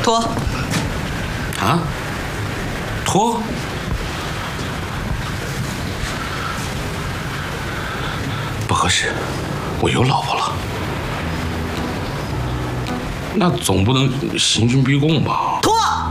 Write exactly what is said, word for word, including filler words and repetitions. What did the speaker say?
脱。 啊？脱？不合适，我有老婆了。那总不能刑讯逼供吧？ 脱。